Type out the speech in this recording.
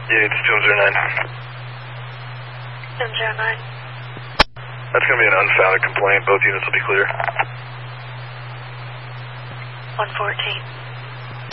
Units 209. 209. That's going to be an unfounded complaint. Both units will be clear. 114.